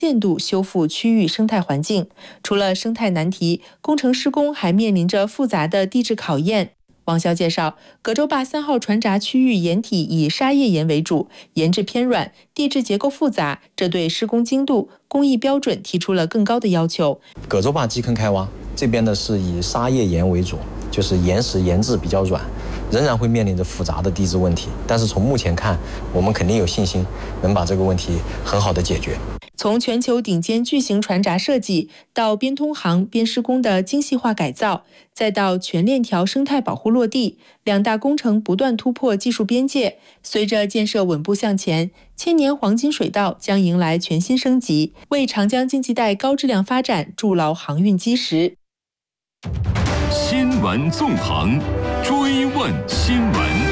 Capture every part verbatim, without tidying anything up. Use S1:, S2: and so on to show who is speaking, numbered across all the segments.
S1: 限度修复区域生态环境。除了生态难题，工程施工还面临着复杂的地质考验。王潇介绍，葛洲坝三号船闸区域岩体以沙叶岩为主，岩质偏软，地质结构复杂，这对施工精度、工艺标准提出了更高的要求。
S2: 葛洲坝基坑开挖这边呢是以沙叶岩为主，就是岩石岩质比较软，仍然会面临着复杂的地质问题。但是从目前看，我们肯定有信心能把这个问题很好的解决。
S1: 从全球顶尖巨型船闸设计到边通航边施工的精细化改造，再到全链条生态保护落地，两大工程不断突破技术边界。随着建设稳步向前，千年黄金水道将迎来全新升级，为长江经济带高质量发展筑牢航运基石。
S3: 新闻纵横，追问新闻。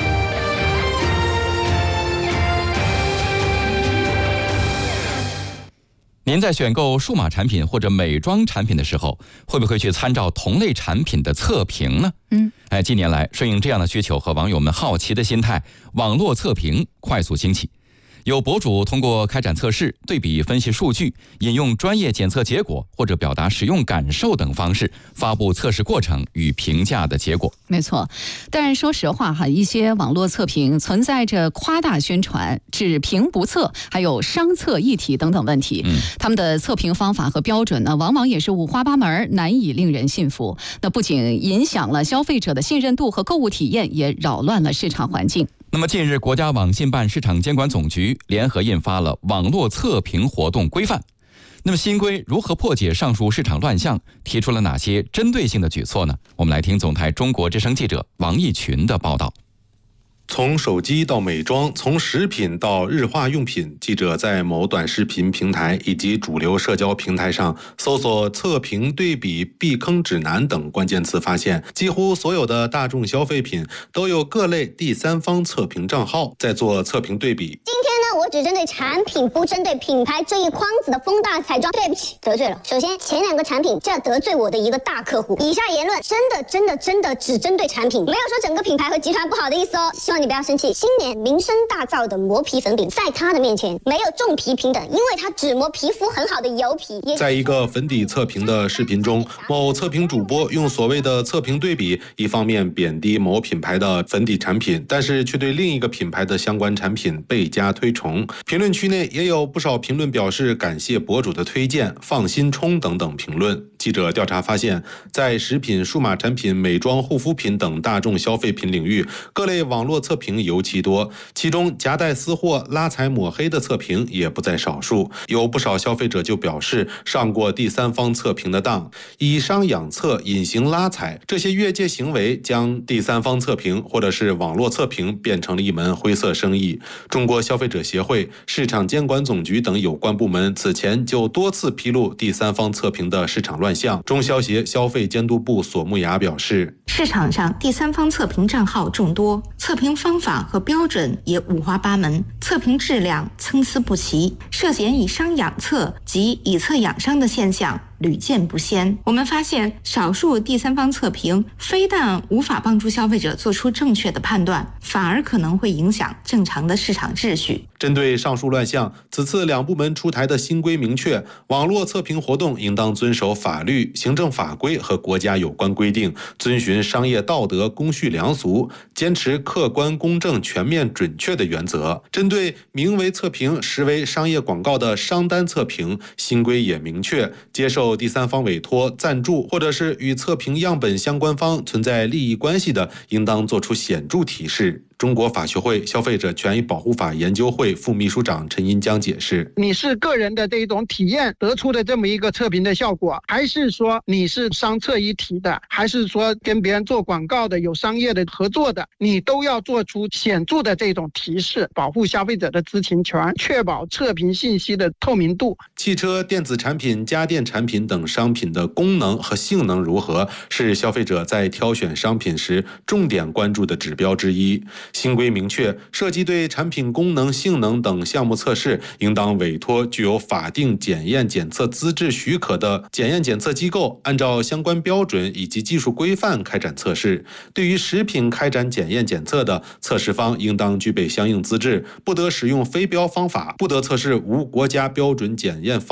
S3: 您在选购数码产品或者美妆产品的时候，会不会去参照同类产品的测评呢？嗯，哎，近年来顺应这样的需求和网友们好奇的心态，网络测评快速兴起。有博主通过开展测试、对比分析数据、引用专业检测结果或者表达使用感受等方式，发布测试过程与评价的结果。
S4: 没错，但是说实话哈，一些网络测评存在着夸大宣传、只评不测，还有商测议题等等问题。嗯，他们的测评方法和标准呢，往往也是五花八门，难以令人信服。那不仅影响了消费者的信任度和购物体验，也扰乱了市场环境。
S3: 那么近日，国家网信办市场监管总局联合印发了网络测评活动规范。那么新规如何破解上述市场乱象，提出了哪些针对性的举措呢？我们来听总台中国之声记者王毅群的报道。
S5: 从手机到美妆，从食品到日化用品，记者在某短视频平台以及主流社交平台上搜索测评、对比、避坑指南等关键词，发现几乎所有的大众消费品都有各类第三方测评账号在做测评对比。
S6: 今天呢，我只针对产品，不针对品牌这一筐子的风大彩妆。对不起，得罪了。首先，前两个产品这得罪我的一个大客户。以下言论真的真的真的只针对产品，没有说整个品牌和集团不好的意思哦。希望你不要生气。新年名声大噪的磨皮粉饼，在它的面前没有重皮平等，因为它只磨皮肤很好的油皮。
S5: 在一个粉底测评的视频中，某测评主播用所谓的测评对比，一方面贬低某品牌的粉底产品，但是却对另一个品牌的相关产品倍加推崇。评论区内也有不少评论表示感谢博主的推荐、放心冲等等评论。记者调查发现，在食品、数码产品、美妆、护肤品等大众消费品领域，各类网络测评尤其多，其中夹带私货、拉踩抹黑的测评也不在少数。有不少消费者就表示上过第三方测评的当，以商养测、隐形拉踩这些越界行为，将第三方测评或者是网络测评变成了一门灰色生意。中国消费者协会、市场监管总局等有关部门此前就多次披露第三方测评的市场乱象。中消协消费监督部索木雅表示，
S7: 市场上第三方测评账号众多，测评方法和标准也五花八门，测评质量参差不齐，涉嫌以商养测及以测养商的现象屡见不鲜。我们发现，少数第三方测评非但无法帮助消费者做出正确的判断，反而可能会影响正常的市场秩序。
S5: 针对上述乱象，此次两部门出台的新规明确，网络测评活动应当遵守法律、行政法规和国家有关规定，遵循商业道德、公序良俗，坚持客观、公正、全面、准确的原则。针对名为测评实为商业广告的商单测评，新规也明确，接受第三方委托、赞助或者是与测评样本相关方存在利益关系的，应当作出显著提示。中国法学会消费者权益保护法研究会副秘书长陈银江解释，
S8: 你是个人的这一种体验得出的这么一个测评的效果，还是说你是商测一体的，还是说跟别人做广告的，有商业的合作的，你都要做出显著的这种提示，保护消费者的知情权，确保测评信息的透明度。
S5: 汽车、电子产品、家电产品等商品的功能和性能如何，是消费者在挑选商品时重点关注的指标之一。新规明确，涉及对产品功能、性能等项目测试，应当委托具有法定检验检测资质许可的检验检测机构，按照相关标准以及技术规范开展测试。对于食品开展检验检测的，测试方应当具备相应资质，不得使用非标方法，不得测试无国家标准检验方